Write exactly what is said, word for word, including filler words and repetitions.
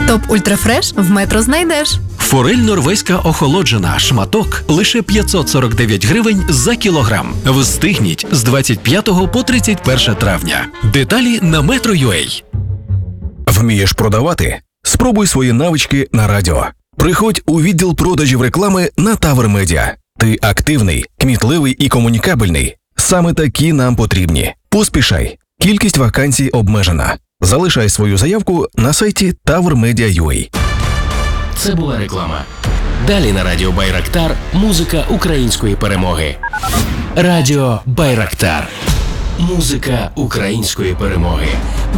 Топ Ультрафреш в Метро знайдеш. Форель норвезька охолоджена, шматок лише п'ятсот сорок дев'ять гривень за кілограм. Встигніть з двадцять п'ятого по тридцять перше травня. Деталі на метро точка ю а. Вмієш продавати? Спробуй свої навички на радіо. Приходь у відділ продажів реклами на Тавер Медіа. Ти активний, кмітливий і комунікабельний. Саме такі нам потрібні. Поспішай. Кількість вакансій обмежена. Залишай свою заявку на сайті тавер медіа крапка ю а. Це була реклама. Далі на радіо Байрактар музика української перемоги. Радіо Байрактар. Музика української перемоги.